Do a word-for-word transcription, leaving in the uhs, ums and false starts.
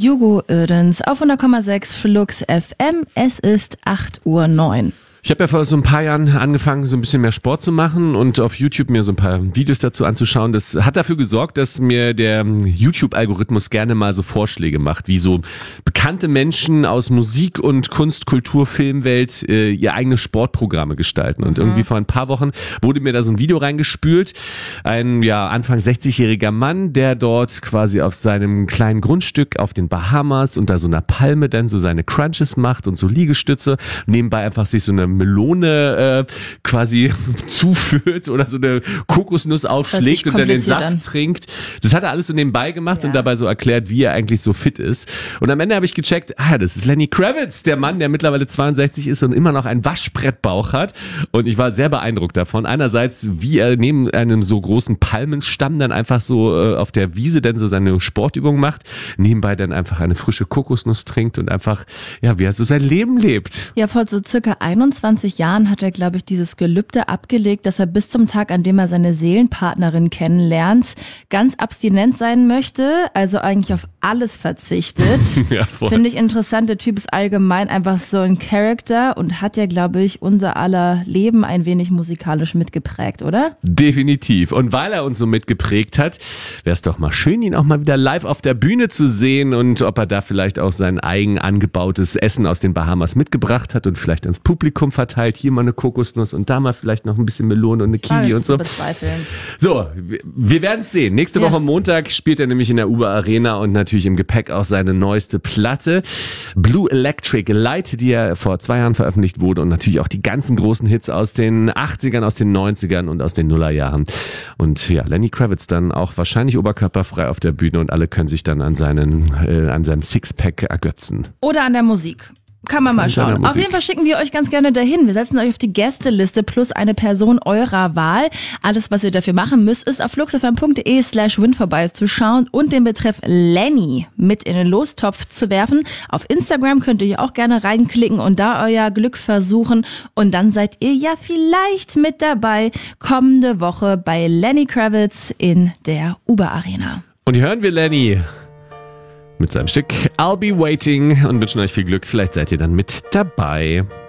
Hugo Oerdens auf hundert Komma sechs Flux F M. Es ist acht Uhr neun. Ich habe ja vor so ein paar Jahren angefangen, so ein bisschen mehr Sport zu machen und auf YouTube mir so ein paar Videos dazu anzuschauen. Das hat dafür gesorgt, dass mir der YouTube-Algorithmus gerne mal so Vorschläge macht, wie so bekannte Menschen aus Musik und Kunst, Kultur, Filmwelt äh, ihr eigene Sportprogramme gestalten. Und mhm. irgendwie vor ein paar Wochen wurde mir da so ein Video reingespült. Ein ja Anfang sechzigjähriger Mann, der dort quasi auf seinem kleinen Grundstück auf den Bahamas unter so einer Palme dann so seine Crunches macht und so Liegestütze. Nebenbei einfach sich so eine Melone äh, quasi zuführt oder so eine Kokosnuss aufschlägt und dann den Saft an. trinkt. Das hat er alles so nebenbei gemacht ja. und dabei so erklärt, wie er eigentlich so fit ist. Und am Ende habe ich gecheckt, ah, das ist Lenny Kravitz, der Mann, der mittlerweile zweiundsechzig ist und immer noch einen Waschbrettbauch hat. Und ich war sehr beeindruckt davon. Einerseits, wie er neben einem so großen Palmenstamm dann einfach so äh, auf der Wiese dann so seine Sportübung macht, nebenbei dann einfach eine frische Kokosnuss trinkt und einfach, ja, wie er so sein Leben lebt. Ja, vor so circa einundzwanzig Jahren hat er, glaube ich, dieses Gelübde abgelegt, dass er bis zum Tag, an dem er seine Seelenpartnerin kennenlernt, ganz abstinent sein möchte, also eigentlich auf alles verzichtet. Ja, finde ich interessant. Der Typ ist allgemein einfach so ein Charakter und hat ja, glaube ich, unser aller Leben ein wenig musikalisch mitgeprägt, oder? Definitiv. Und weil er uns so mitgeprägt hat, wäre es doch mal schön, ihn auch mal wieder live auf der Bühne zu sehen und ob er da vielleicht auch sein eigen angebautes Essen aus den Bahamas mitgebracht hat und vielleicht ans Publikum verteilt. Hier mal eine Kokosnuss und da mal vielleicht noch ein bisschen Melone und eine Kiwi und so. Bezweifeln. So, wir werden es sehen. Nächste ja. Woche Montag spielt er nämlich in der Uber Arena und natürlich im Gepäck auch seine neueste Platte. Blue Electric Light, die ja vor zwei Jahren veröffentlicht wurde und natürlich auch die ganzen großen Hits aus den achtzigern, aus den neunzigern und aus den Nullerjahren. Und ja, Lenny Kravitz dann auch wahrscheinlich oberkörperfrei auf der Bühne und alle können sich dann an, seinen, äh, an seinem Sixpack ergötzen. Oder an der Musik. Kann man mal schauen. Auf jeden Fall schicken wir euch ganz gerne dahin. Wir setzen euch auf die Gästeliste plus eine Person eurer Wahl. Alles, was ihr dafür machen müsst, ist auf fluxfm.de slash win vorbeizuschauen und den Betreff Lenny mit in den Lostopf zu werfen. Auf Instagram könnt ihr auch gerne reinklicken und da euer Glück versuchen. Und dann seid ihr ja vielleicht mit dabei kommende Woche bei Lenny Kravitz in der Uber Arena. Und hier hören wir Lenny mit seinem Stück I'll Be Waiting und wünschen euch viel Glück. Vielleicht seid ihr dann mit dabei.